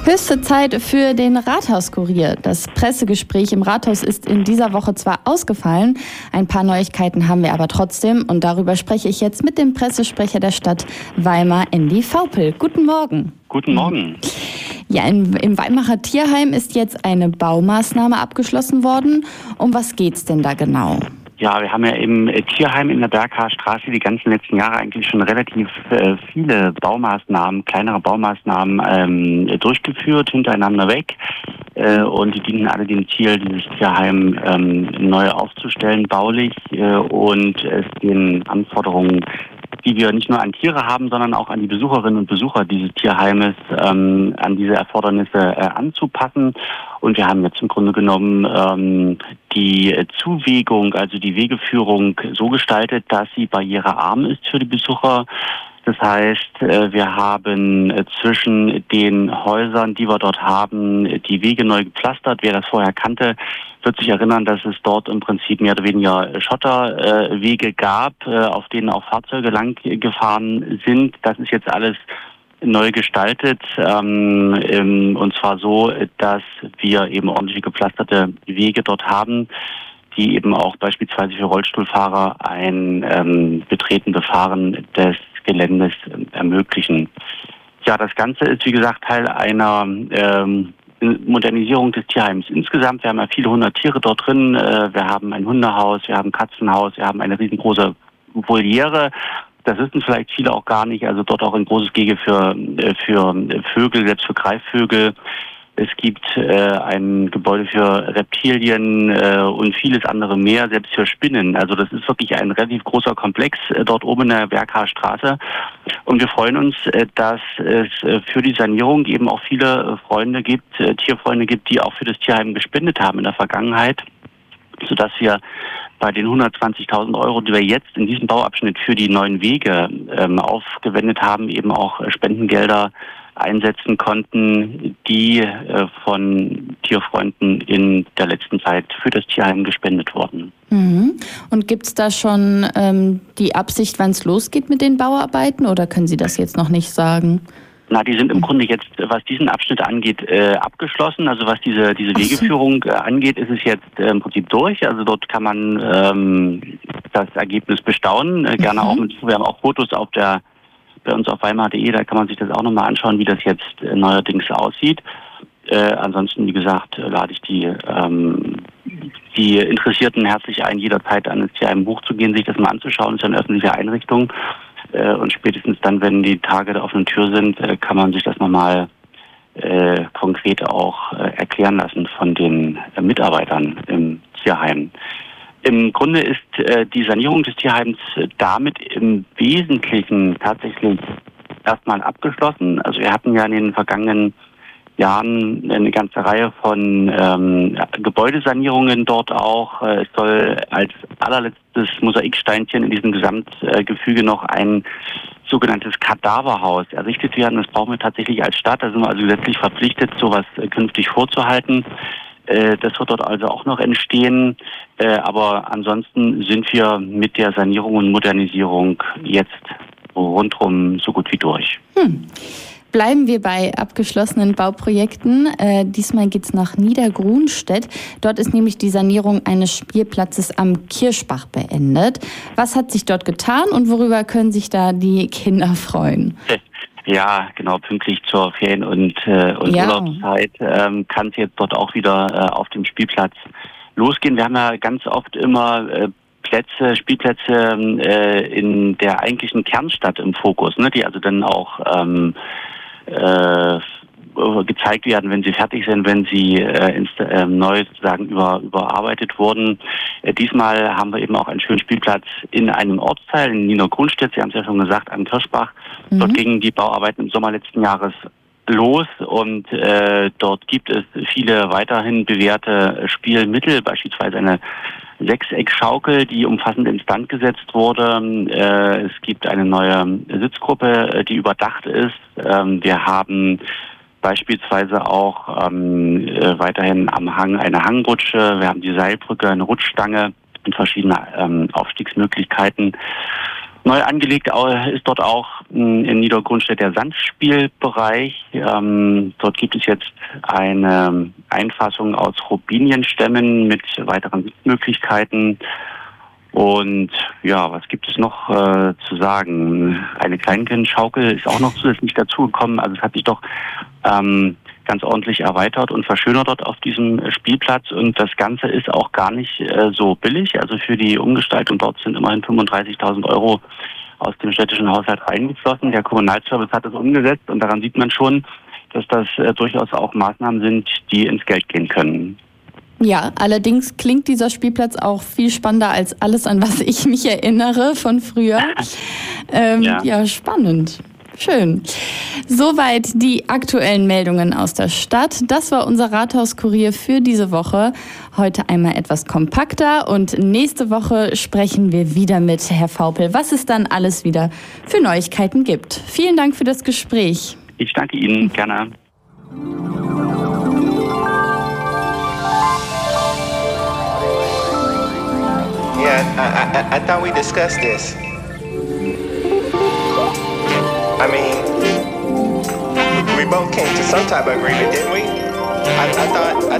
Höchste Zeit für den Rathauskurier. Das Pressegespräch im Rathaus ist in dieser Woche zwar ausgefallen, ein paar Neuigkeiten haben wir aber trotzdem und darüber spreche ich jetzt mit dem Pressesprecher der Stadt Weimar, Andy Vaupel. Guten Morgen. Guten Morgen. Ja, im Weimarer Tierheim ist jetzt eine Baumaßnahme abgeschlossen worden. Um was geht's denn da genau? Ja, wir haben ja im Tierheim in der Berghaar Straße die ganzen letzten Jahre eigentlich schon relativ viele Baumaßnahmen, kleinere Baumaßnahmen durchgeführt, hintereinander weg. Und die dienen alle dem Ziel, dieses Tierheim neu aufzustellen, baulich und es den Anforderungen, die wir nicht nur an Tiere haben, sondern auch an die Besucherinnen und Besucher dieses Tierheimes, an diese Erfordernisse anzupassen. Und wir haben jetzt im Grunde genommen die Zuwegung, also die Wegeführung so gestaltet, dass sie barrierearm ist für die Besucher. Das heißt, wir haben zwischen den Häusern, die wir dort haben, die Wege neu gepflastert. Wer das vorher kannte, wird sich erinnern, dass es dort im Prinzip mehr oder weniger Schotterwege gab, auf denen auch Fahrzeuge lang gefahren sind. Das ist jetzt alles neu gestaltet, und zwar so, dass wir eben ordentlich gepflasterte Wege dort haben, die eben auch beispielsweise für Rollstuhlfahrer ein Betreten, Befahren des Geländes ermöglichen. Ja, das Ganze ist, wie gesagt, Teil einer Modernisierung des Tierheims insgesamt. Wir haben ja viele hundert Tiere dort drin. Wir haben ein Hundehaus, wir haben ein Katzenhaus, wir haben eine riesengroße Voliere. Das wissen vielleicht viele auch gar nicht. Also dort auch ein großes Gehege für Vögel, selbst für Greifvögel. Es gibt ein Gebäude für Reptilien und vieles andere mehr, selbst für Spinnen. Also das ist wirklich ein relativ großer Komplex dort oben in der Berghaar Straße. Und wir freuen uns, dass es für die Sanierung eben auch viele Freunde gibt, Tierfreunde gibt, die auch für das Tierheim gespendet haben in der Vergangenheit, sodass wir bei den 120.000 Euro, die wir jetzt in diesem Bauabschnitt für die neuen Wege aufgewendet haben, eben auch Spendengelder einsetzen konnten, die von Tierfreunden in der letzten Zeit für das Tierheim gespendet wurden. Mhm. Und gibt es da schon die Absicht, wann es losgeht mit den Bauarbeiten, oder können Sie das jetzt noch nicht sagen? Na, die sind im Grunde jetzt, was diesen Abschnitt angeht, abgeschlossen. Also was diese Wegeführung angeht, ist es jetzt im Prinzip durch. Also dort kann man das Ergebnis bestaunen. Gerne auch wir haben auch Fotos bei uns auf weimar.de, da kann man sich das auch nochmal anschauen, wie das jetzt neuerdings aussieht. Ansonsten, wie gesagt, lade ich die Interessierten herzlich ein, jederzeit an das Tierheim hochzugehen, sich das mal anzuschauen. Das ist eine öffentliche Einrichtung. Und spätestens dann, wenn die Tage der offenen Tür sind, kann man sich das nochmal konkret auch erklären lassen von den Mitarbeitern im Tierheim. Im Grunde ist die Sanierung des Tierheims damit im Wesentlichen tatsächlich erstmal abgeschlossen. Also wir hatten ja in den vergangenen Jahren eine ganze Reihe von Gebäudesanierungen dort auch. Es soll als allerletztes Mosaiksteinchen in diesem Gesamtgefüge noch ein sogenanntes Kadaverhaus errichtet werden. Das brauchen wir tatsächlich als Stadt. Da sind wir also gesetzlich verpflichtet, sowas künftig vorzuhalten. Das wird dort also auch noch entstehen. Aber ansonsten sind wir mit der Sanierung und Modernisierung jetzt rundherum so gut wie durch. Bleiben wir bei abgeschlossenen Bauprojekten. Diesmal geht es nach Niedergrunstedt. Dort ist nämlich die Sanierung eines Spielplatzes am Kirschbach beendet. Was hat sich dort getan und worüber können sich da die Kinder freuen? Ja, genau, pünktlich zur Ferien- und Urlaubszeit kann es jetzt dort auch wieder auf dem Spielplatz losgehen. Wir haben ja ganz oft immer Spielplätze in der eigentlichen Kernstadt im Fokus, ne, die also dann auch gezeigt werden, wenn sie fertig sind, wenn sie neu sozusagen überarbeitet wurden. Diesmal haben wir eben auch einen schönen Spielplatz in einem Ortsteil, in Niedergrunstedt, Sie haben es ja schon gesagt, am Kirschbach. Dort gingen die Bauarbeiten im Sommer letzten Jahres los und dort gibt es viele weiterhin bewährte Spielmittel, beispielsweise eine Sechseckschaukel, die umfassend instand gesetzt wurde. Es gibt eine neue Sitzgruppe, die überdacht ist. Wir haben beispielsweise auch weiterhin am Hang eine Hangrutsche. Wir haben die Seilbrücke, eine Rutschstange und verschiedene Aufstiegsmöglichkeiten. Neu angelegt ist dort auch in Niedergrunstedt der Sandspielbereich. Dort gibt es jetzt eine Einfassung aus Robinienstämmen mit weiteren Sitzmöglichkeiten. Und ja, was gibt es noch zu sagen? Eine Kleinkindschaukel ist auch noch zusätzlich dazugekommen. Also es hat sich doch ganz ordentlich erweitert und verschönert dort auf diesem Spielplatz. Und das Ganze ist auch gar nicht so billig. Also für die Umgestaltung dort sind immerhin 35.000 Euro aus dem städtischen Haushalt eingeflossen. Der Kommunalservice hat es umgesetzt und daran sieht man schon, dass das durchaus auch Maßnahmen sind, die ins Geld gehen können. Ja, allerdings klingt dieser Spielplatz auch viel spannender als alles, an was ich mich erinnere von früher. Ja, spannend. Schön. Soweit die aktuellen Meldungen aus der Stadt. Das war unser Rathauskurier für diese Woche. Heute einmal etwas kompakter und nächste Woche sprechen wir wieder mit Herr Vaupel, was es dann alles wieder für Neuigkeiten gibt. Vielen Dank für das Gespräch. Ich danke Ihnen, gerne. Yeah, I thought we discussed this. I mean, we both came to some type of agreement, didn't we? I thought